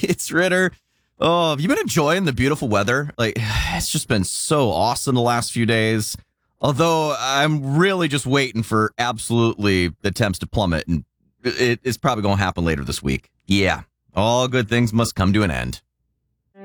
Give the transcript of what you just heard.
It's Ritter. Oh, have you been enjoying the beautiful weather? Like, it's just been so awesome the last few days. Although I'm really just waiting for absolutely the temps to plummet, and it's probably going to happen later this week. Yeah, all good things must come to an end.